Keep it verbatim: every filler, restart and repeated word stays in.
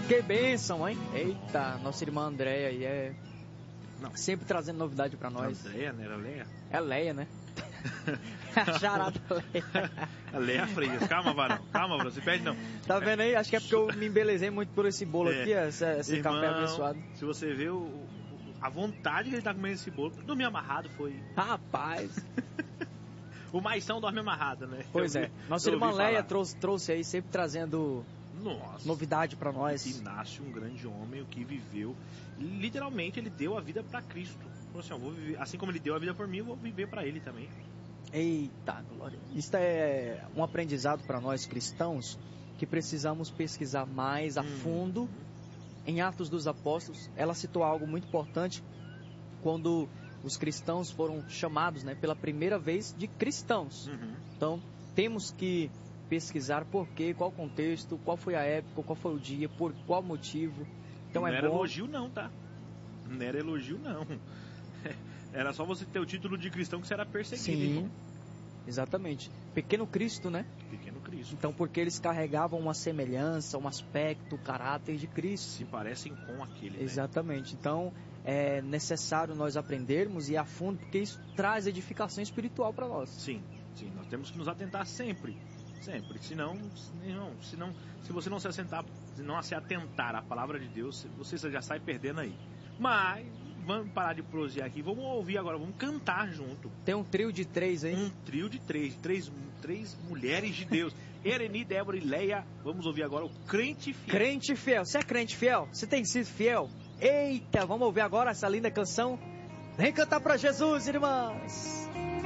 Que bênção, hein? Eita, nossa irmã Andréia aí é... Não. Sempre trazendo novidade pra nós. Andréia, não era Leia? É Leia, né? A charada Leia. A Leia Freitas. Calma, varão. Calma, varão. Se perde não. Tá vendo aí? Acho que é porque eu me embelezei muito por esse bolo é. aqui, esse, esse Irmão, café abençoado. Se você vê o, o, a vontade que ele tá comendo esse bolo, dormir amarrado foi... Rapaz... O Maistão dorme amarrado, né? Pois eu é. Vi, nossa irmã Leia trouxe, trouxe aí, sempre trazendo... Nossa, novidade pra nós. E nasce um grande homem, o que viveu. Literalmente, ele deu a vida pra Cristo. Falou assim, ó, vou viver, assim como ele deu a vida por mim, eu vou viver pra ele também. Eita, glória. Isso é um aprendizado pra nós cristãos, que precisamos pesquisar mais a hum. fundo. Em Atos dos Apóstolos, ela citou algo muito importante, quando os cristãos foram chamados, né, pela primeira vez de cristãos. Uhum. Então, temos que pesquisar por quê, qual o contexto, qual foi a época, qual foi o dia, por qual motivo. Então não é era bom... elogio não, tá? Não era elogio não. Era só você ter o título de cristão que você era perseguido. Sim, irmão. Exatamente. Pequeno Cristo, né? Pequeno Cristo. Então porque eles carregavam uma semelhança, um aspecto, o caráter de Cristo. Se parecem com aquele, Exatamente. Né? Então é necessário nós aprendermos e ir a fundo, porque isso traz edificação espiritual para nós. Sim, sim. Nós temos que nos atentar sempre. Sempre, senão, não, senão, se você não se assentar, não se atentar à palavra de Deus, você já sai perdendo aí. Mas vamos parar de prosear aqui, vamos ouvir agora, vamos cantar junto. Tem um trio de três aí? Um trio de três, três, três mulheres de Deus. Ereni, Débora e Leia. Vamos ouvir agora o Crente Fiel. Crente Fiel, você é crente fiel? Você tem sido fiel? Eita, vamos ouvir agora essa linda canção. Vem cantar pra Jesus, irmãs.